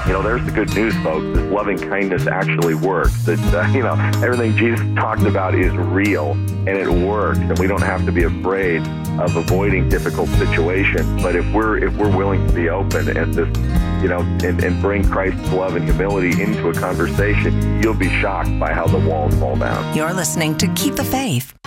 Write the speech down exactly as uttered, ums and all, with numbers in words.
You know, there's the good news, folks. This loving kindness actually works. That, uh, you know, everything Jesus talked about is real, and it works, and we don't have to be afraid of avoiding difficult situations. But if we're if we're willing to be open and this, you know, and, and bring Christ's love and humility into a conversation, you'll be shocked by how the walls fall down. You're listening to Keep the Faith